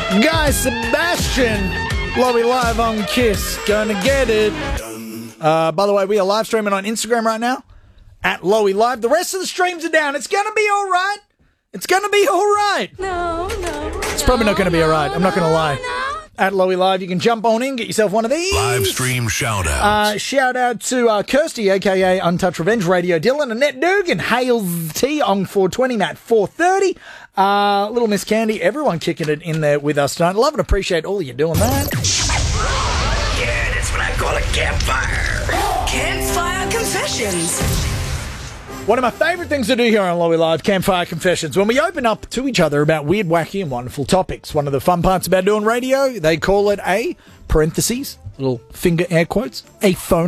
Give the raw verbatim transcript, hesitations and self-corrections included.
Guy Sebastian, Lowy live on Kiss, gonna get it. Uh, by the way, we are live streaming on Instagram right now, at Lowy Live. The rest of the streams are down. It's gonna be all right. It's gonna be all right. No, no. It's probably not gonna be all right. I'm not gonna lie. At Lowy Live, you can jump on in, get yourself one of these. Live stream shout-outs. Uh, shout out to uh, Kirsty, a k a. Untouched Revenge Radio, Dylan, Annette Dugan, Hales T on four twenty, Matt four thirty, uh, Little Miss Candy, everyone kicking it in there with us tonight. Love and appreciate all you doing that. Yeah, that's what I call a campfire. Campfire Confessions. One of my favourite things to do here on Lowy Live, Campfire Confessions, when we open up to each other about weird, wacky and wonderful topics. One of the fun parts about doing radio, they call it a, parentheses, little finger air quotes, a phone